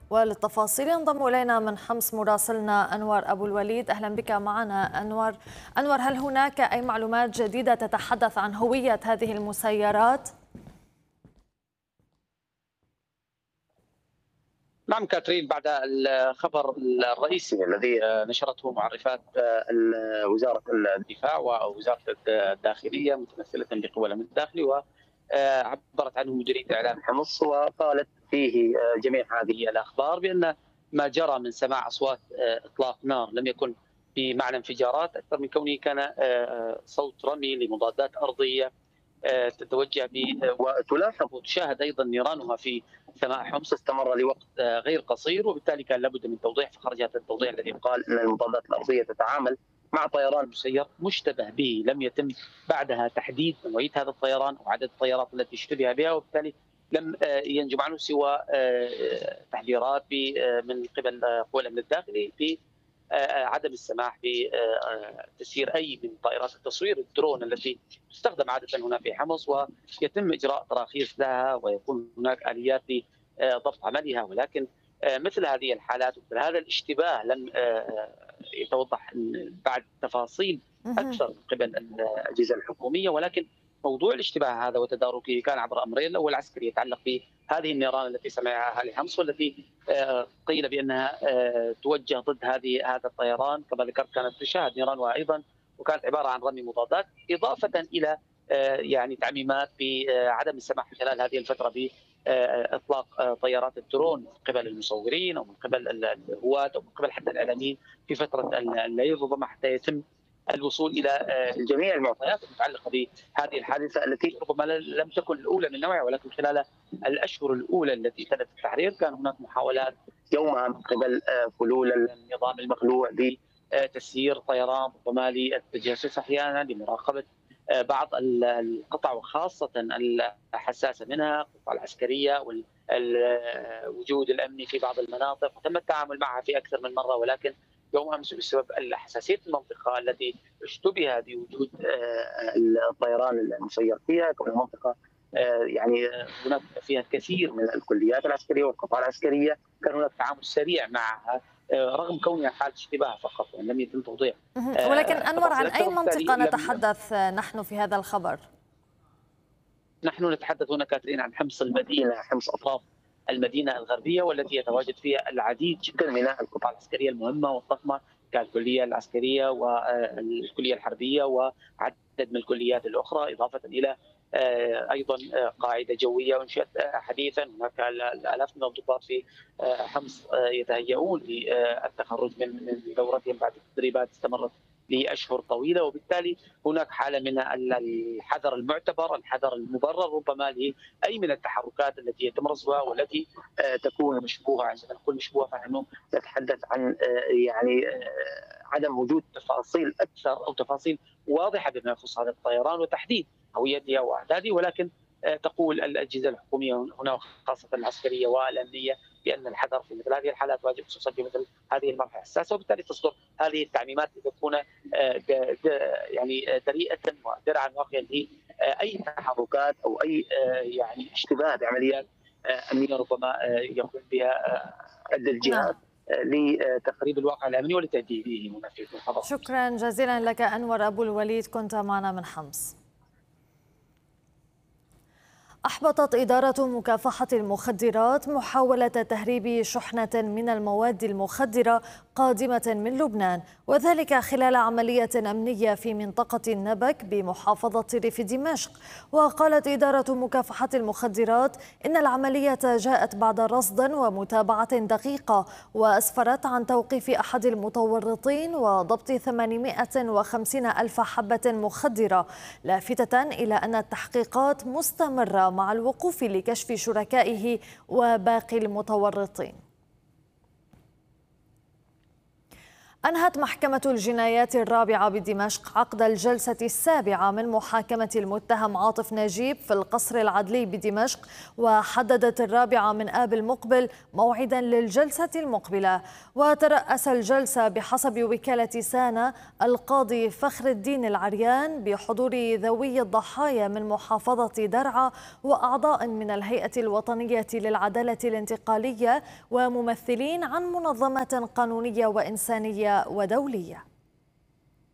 وللتفاصيل ينضم إلينا من حمص مراسلنا أنور أبو الوليد. أهلا بك معنا أنور، هل هناك أي معلومات جديدة تتحدث عن هوية هذه المسيرات؟ نعم كاترين، بعد الخبر الرئيسي الذي نشرته معرفات وزارة الدفاع ووزارة الداخلية متمثلة بقوى الأمن الداخلي، وعبرت عنه مديرية إعلام حمص وقالت فيه جميع هذه الأخبار بأن ما جرى من سماع أصوات إطلاق نار لم يكن بمعنى انفجارات أكثر من كونه كان صوت رمي لمضادات أرضية تتوجه وتلاحظ وتشاهد ايضا نيرانها في سماء حمص استمر لوقت غير قصير، وبالتالي كان لابد من توضيح، فخرج هذا التوضيح الذي قال ان المضادات الارضيه تتعامل مع طيران مسير مشتبه به، لم يتم بعدها تحديد نوعيه هذا الطيران او عدد الطيارات التي اشتبه بها، وبالتالي لم ينجم عنه سوى تحذيرات من قبل قوى الامن الداخلي عدم السماح بتسيير اي من طائرات التصوير الدرون التي تستخدم عاده هنا في حمص، ويتم اجراء تراخيص لها ويكون هناك اليات لضبط عملها. ولكن مثل هذه الحالات ومثل هذا الاشتباه لم يتوضح بعد تفاصيل اكثر من قبل الاجهزه الحكوميه، ولكن موضوع الاشتباه هذا وتداركه كان عبر امرين. الاول عسكري يتعلق بهذه النيران التي سمعها اهالي حمص والتي قيل بانها توجه ضد هذا الطيران، كما ذكرت كانت تشاهد نيران وايضا وكانت عباره عن رمي مضادات، اضافه الى يعني تعميمات بعدم السماح خلال هذه الفتره باطلاق طيارات الدرون من قبل المصورين او من قبل الهواة او من قبل حتى الاعلاميين في فتره الليل، ربما حتى يتم الوصول الى جميع المعطيات المتعلقه بهذه الحادثه التي ربما لم تكن الاولى من نوعها، ولكن خلال الاشهر الاولى التي تلت التحرير كان هناك محاولات يومها من قبل فلول النظام المخلوع بتسيير طيران ربما للتجسس احيانا لمراقبه بعض القطع وخاصه الحساسه منها القطع العسكريه والوجود الامني في بعض المناطق، وتم التعامل معها في اكثر من مره، ولكن يوم امس بسبب حساسيه المنطقه التي اشتبه بوجود الطيران المسير فيها، كون المنطقه يعني هناك فيها الكثير من الكليات العسكريه والقطاع العسكريه، كان هناك تعامل سريع معها رغم كونها حاله اشتباه فقط، يعني لم يتم توضيح. ولكن انور، عن اي منطقه نتحدث نحن في هذا الخبر؟ نحن نتحدث هنا كاترين عن حمص المدينه، حمص اطراف المدينه الغربيه، والتي يتواجد فيها العديد جدا من القطاع العسكريه المهمه والضخمه كالكليه العسكريه والكليه الحربيه وعدد من الكليات الاخرى، اضافه الى ايضا قاعده جويه انشئت حديثا. هناك الالاف من الضباط في حمص يتهيئون للتخرج من دورتهم بعد تدريبات استمرت لاشهر طويله، وبالتالي هناك حاله من الحذر المعتبر، الحذر المبرر ربما لاي من التحركات التي يتم رصدها والتي تكون مشبوهه. عندما نقول مشبوهه فنحن نتحدث عن يعني عدم وجود تفاصيل اكثر او تفاصيل واضحه بما يخص هذا الطيران وتحديد هويته واعداده، ولكن تقول الاجهزه الحكوميه هنا خاصه العسكريه والامنيه بان الحذر في مثل هذه الحالات واجب، خصوصا في مثل هذه المرحله الحساسه، وبالتالي تصدر هذه التعميمات لتكون يعني دريئه ودرعا واقيا لاي تحركات او اي يعني اشتباه بعمليات امنيه ربما يقوم بها عده جهات لتخريب الواقع الامني ولتهديده هنا في المحافظه. شكرا جزيلا لك انور ابو الوليد، كنت معنا من حمص. أحبطت إدارة مكافحة المخدرات محاولة تهريب شحنة من المواد المخدرة قادمة من لبنان، وذلك خلال عملية أمنية في منطقة النبك بمحافظة ريف دمشق. وقالت إدارة مكافحة المخدرات إن العملية جاءت بعد رصد ومتابعة دقيقة، وأسفرت عن توقيف أحد المتورطين وضبط 850 ألف حبة مخدرة، لافتة إلى أن التحقيقات مستمرة مع الوقوف لكشف شركائه وباقي المتورطين. أنهت محكمة الجنايات الرابعة بدمشق عقد الجلسة السابعة من محاكمة المتهم عاطف نجيب في القصر العدلي بدمشق، وحددت الرابعة من آب المقبل موعدا للجلسة المقبلة. وترأس الجلسة بحسب وكالة سانا القاضي فخر الدين العريان بحضور ذوي الضحايا من محافظة درعا وأعضاء من الهيئة الوطنية للعدالة الانتقالية وممثلين عن منظمات قانونية وإنسانية ودولية.